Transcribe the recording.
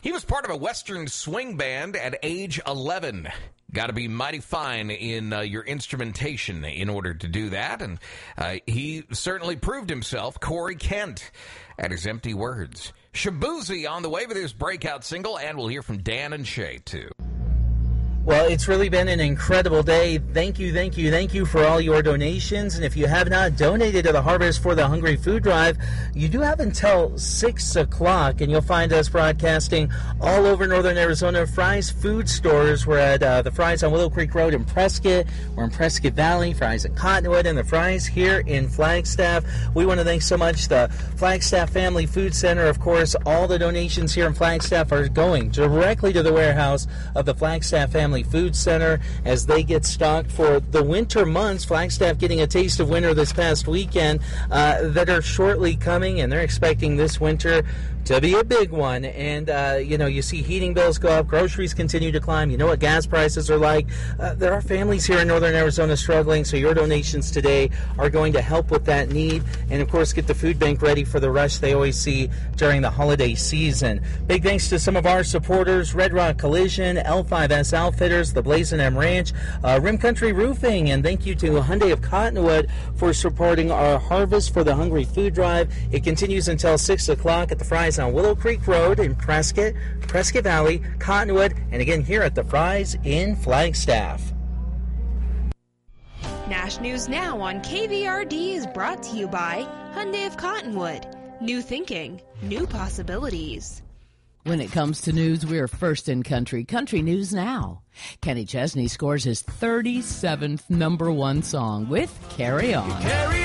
He was part of a Western swing band at age 11. Got to be mighty fine in your instrumentation in order to do that. And he certainly proved himself. Corey Kent at his Empty Words. Shabuzi on the way with his breakout single, and we'll hear from Dan and Shay, too. Well, it's really been an incredible day. Thank you for all your donations. And if you have not donated to the Harvest for the Hungry Food Drive, you do have until 6 o'clock, and you'll find us broadcasting all over northern Arizona. Fry's Food Stores. We're at the Fry's on Willow Creek Road in Prescott. We're in Prescott Valley, Fry's at Cottonwood, and the Fry's here in Flagstaff. We want to thank so much the Flagstaff Family Food Center. Of course, all the donations here in Flagstaff are going directly to the warehouse of the Flagstaff Family Food Center as they get stocked for the winter months. Flagstaff getting a taste of winter this past weekend that are shortly coming, and they're expecting this winter to be a big one. And, you see heating bills go up, groceries continue to climb. You know what gas prices are like. There are families here in northern Arizona struggling, so your donations today are going to help with that need. And, of course, get the food bank ready for the rush they always see during the holiday season. Big thanks to some of our supporters, Red Rock Collision, L5S Outfitters, the Blazin' M Ranch, Rim Country Roofing, and thank you to Hyundai of Cottonwood for supporting our Harvest for the Hungry Food Drive. It continues until 6 o'clock at the Fry's on Willow Creek Road in Prescott Valley, Cottonwood, and again here at the Fry's in Flagstaff. Nash News Now on KVRD is brought to you by Hyundai of Cottonwood. New thinking, new possibilities. When it comes to news, we're first in country. Country News Now. Kenny Chesney scores his 37th #1 song with Carry On. Carry